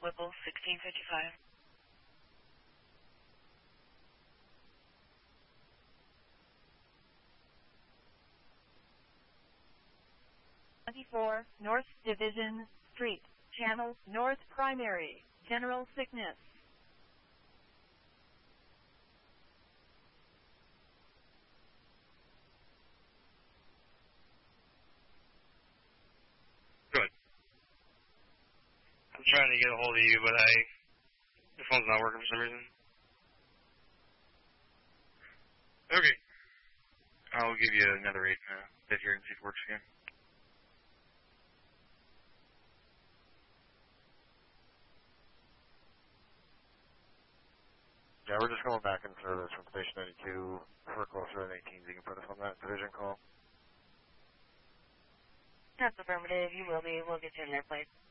Whipple 1655. 24 North Division Street, Channel North Primary, General Sickness. Good. I'm trying to get a hold of you, but your phone's not working for some reason. Okay. I'll give you another 8 bit here and see if it works again. Yeah, we're just going back in service from Station 92 for closer than 18. You can put us on that division call. That's affirmative. You will be. We'll get you in there, please.